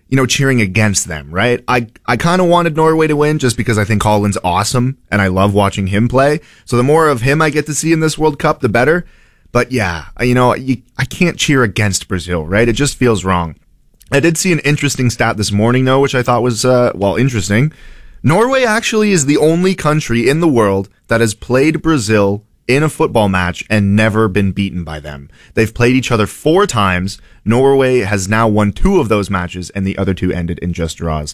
cheering against them, right? I kind of wanted Norway to win just because I think Haaland's awesome and I love watching him play. So the more of him I get to see in this World Cup, the better. But yeah, I can't cheer against Brazil, right? It just feels wrong. I did see an interesting stat this morning, though, which I thought was, interesting. Norway actually is the only country in the world that has played Brazil in a football match and never been beaten by them. They've played each other 4 times. Norway has now won 2 of those matches, and the other 2 ended in just draws.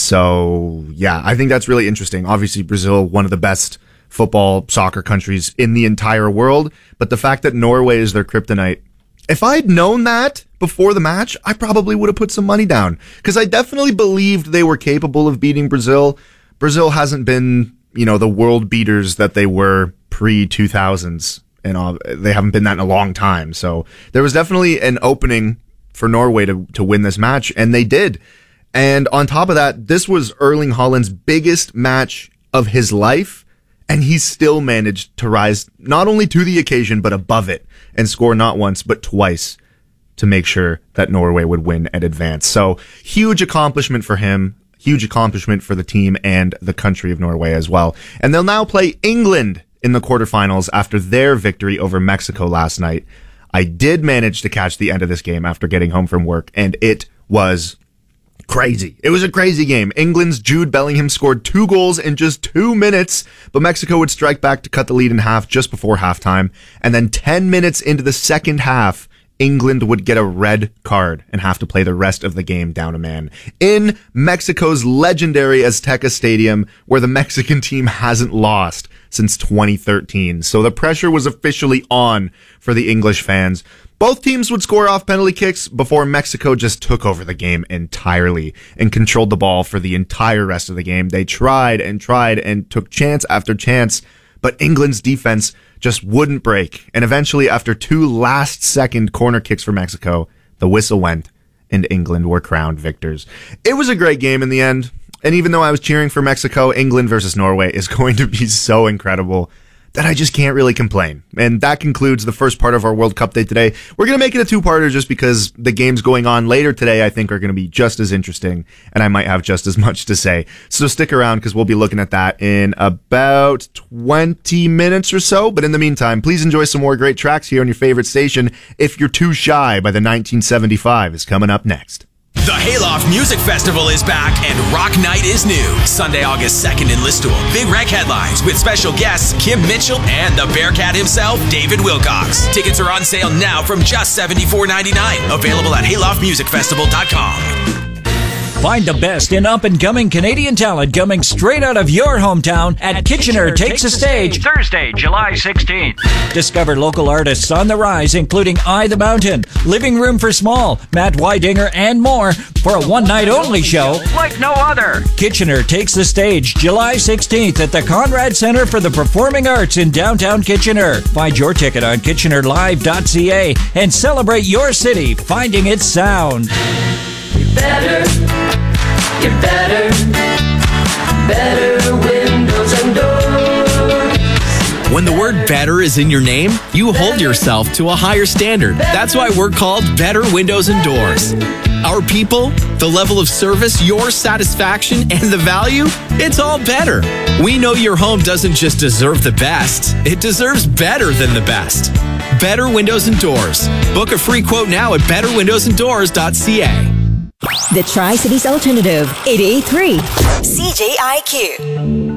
So, yeah, I think that's really interesting. Obviously, Brazil, one of the best football, soccer countries in the entire world, but the fact that Norway is their kryptonite, if I'd known that before the match, I probably would have put some money down, because I definitely believed they were capable of beating Brazil. Brazil hasn't been, the world beaters that they were pre-2000s, and they haven't been that in a long time. So there was definitely an opening for Norway to win this match, and they did. And on top of that, this was Erling Haaland's biggest match of his life, and he still managed to rise not only to the occasion, but above it, and score not once, but twice to make sure that Norway would win and advance. So huge accomplishment for him, huge accomplishment for the team and the country of Norway as well. And they'll now play England in the quarterfinals after their victory over Mexico last night. I did manage to catch the end of this game after getting home from work, and it was crazy. It was a crazy game. England's Jude Bellingham scored 2 goals in just 2 minutes, but Mexico would strike back to cut the lead in half just before halftime. And then 10 minutes into the second half, England would get a red card and have to play the rest of the game down a man in Mexico's legendary Azteca Stadium, where the Mexican team hasn't lost since 2013. So the pressure was officially on for the English fans. Both teams would score off penalty kicks before Mexico just took over the game entirely and controlled the ball for the entire rest of the game. They tried and took chance after chance, but England's defense just wouldn't break. And eventually, after 2 last-second corner kicks for Mexico, the whistle went and England were crowned victors. It was a great game in the end. And even though I was cheering for Mexico, England versus Norway is going to be so incredible that I just can't really complain. And that concludes the first part of our World Cup day today. We're going to make it a 2-parter just because the games going on later today, I think, are going to be just as interesting, and I might have just as much to say. So stick around, because we'll be looking at that in about 20 minutes or so. But in the meantime, please enjoy some more great tracks here on your favorite station. If You're Too Shy by the 1975 is coming up next. The Hayloft Music Festival is back and Rock Night is new. Sunday, August 2nd in Listowel. Big Rec headlines with special guests Kim Mitchell and the Bearcat himself, David Wilcox. Tickets are on sale now from just $74.99. Available at hayloftmusicfestival.com. Find the best in up-and-coming Canadian talent coming straight out of your hometown at Kitchener Takes a Stage, Thursday, July 16th. Discover local artists on the rise, including I the Mountain, Living Room for Small, Matt Weidinger, and more for a one-night-only show like no other. Kitchener Takes the Stage, July 16th at the Conrad Centre for the Performing Arts in downtown Kitchener. Find your ticket on kitchenerlive.ca and celebrate your city finding its sound. You're better windows and doors. When the word better is in your name, you hold yourself to a higher standard. That's why we're called Better Windows and Doors. Our people, the level of service, your satisfaction, and the value, it's all better. We know your home doesn't just deserve the best, it deserves better than the best. Better Windows and Doors. Book a free quote now at betterwindowsanddoors.ca. The Tri-Cities Alternative, 88.3 CJIQ.